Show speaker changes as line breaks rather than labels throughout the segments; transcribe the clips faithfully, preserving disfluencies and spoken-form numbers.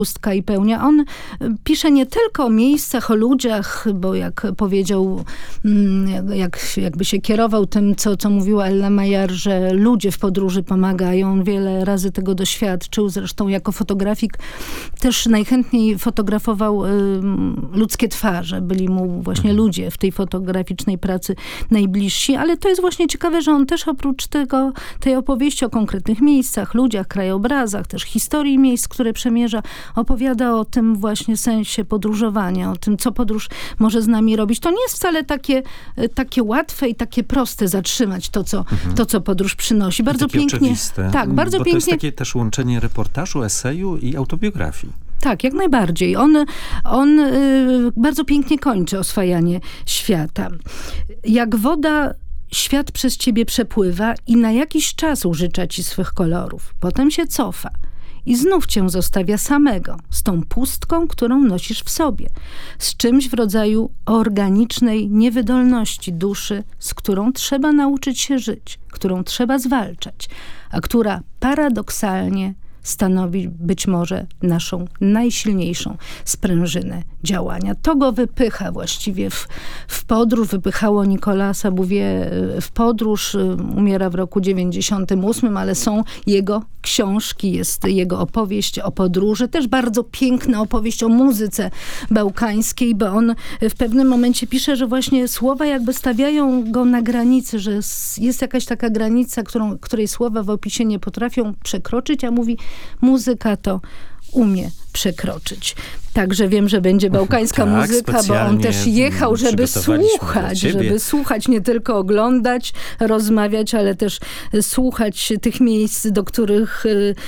Pustka i pełnia. On pisze nie tylko o miejscach, o ludziach, bo jak powiedział, jak, jakby się kierował tym, co, co mówiła Ella Maillard, że ludzie w podróży pomagają. On wiele razy tego doświadczył. Zresztą jako fotografik też najchętniej fotografował y, ludzkie twarze. Byli mu właśnie ludzie w tej fotograficznej pracy najbliżsi. Ale to jest właśnie ciekawe, że on też oprócz tego, tej opowieści o konkretnych miejscach, ludziach, krajobrazach, też historii miejsc, które przemierza, opowiada o tym właśnie sensie podróżowania, o tym, co podróż może z nami robić. To nie jest wcale takie, takie łatwe i takie proste zatrzymać to, co, mhm. to, co podróż przynosi. Bardzo
takie
pięknie.
Oczywiste.
Tak, bardzo
bo
pięknie.
To jest takie też łączenie reportażu, eseju i autobiografii.
Tak, jak najbardziej. On, on y, bardzo pięknie kończy oswajanie świata. Jak woda świat przez ciebie przepływa i na jakiś czas użycza ci swych kolorów. Potem się cofa. I znów cię zostawia samego, z tą pustką, którą nosisz w sobie. Z czymś w rodzaju organicznej niewydolności duszy, z którą trzeba nauczyć się żyć, którą trzeba zwalczać, a która paradoksalnie stanowi być może naszą najsilniejszą sprężynę działania. To go wypycha właściwie w, w podróż, wypychało Nicolasa Bouvier w podróż. Umiera w roku dziewięćdziesiątym ósmym, ale są jego książki, jest jego opowieść o podróży, też bardzo piękna opowieść o muzyce bałkańskiej, bo on w pewnym momencie pisze, że właśnie słowa jakby stawiają go na granicy, że jest jakaś taka granica, którą, której słowa w opisie nie potrafią przekroczyć, a mówi, muzyka to umie przekroczyć. Także wiem, że będzie bałkańska
tak,
muzyka, bo on też jechał, żeby słuchać, żeby słuchać, nie tylko oglądać, rozmawiać, ale też słuchać tych miejsc, do których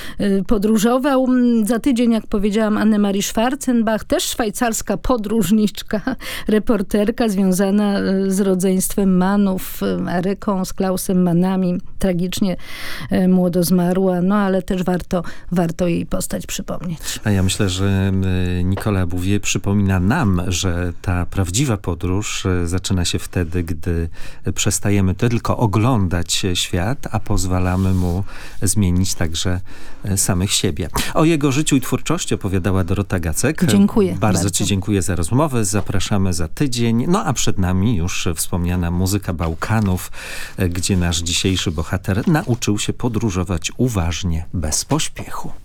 podróżował. Za tydzień, jak powiedziałam, Annemarie Schwarzenbach, też szwajcarska podróżniczka, reporterka związana z rodzeństwem Mannów, Eryką, z Klausem Mannami. Tragicznie młodo zmarła, no ale też warto, warto jej postać przypomnieć.
A ja myślę, że Nicolas Bouvier przypomina nam, że ta prawdziwa podróż zaczyna się wtedy, gdy przestajemy tylko oglądać świat, a pozwalamy mu zmienić także samych siebie. O jego życiu i twórczości opowiadała Dorota Gacek.
Dziękuję
bardzo.
Bardzo
ci dziękuję za rozmowę. Zapraszamy za tydzień. No a przed nami już wspomniana muzyka Bałkanów, gdzie nasz dzisiejszy bohater nauczył się podróżować uważnie, bez pośpiechu.